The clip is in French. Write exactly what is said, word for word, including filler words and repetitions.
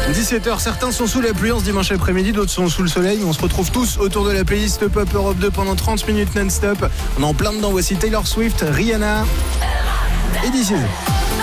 dix-sept heures, certains sont sous la pluie en ce dimanche après-midi, d'autres sont sous le soleil. On se retrouve tous autour de la playlist Pop Europe deux pendant trente minutes non-stop. On est en plein dedans, voici Taylor Swift, Rihanna et D C.